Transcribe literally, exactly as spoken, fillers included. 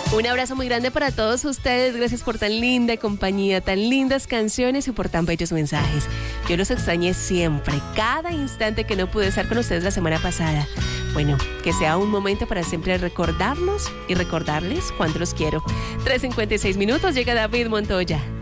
Un abrazo muy grande para todos ustedes. Gracias por tan linda compañía, tan lindas canciones y por tan bellos mensajes. Yo los extrañé siempre, cada instante que no pude estar con ustedes la semana pasada. Bueno, que sea un momento para siempre recordarnos y recordarles cuánto los quiero. tres cincuenta y seis minutos, llega David Montoya.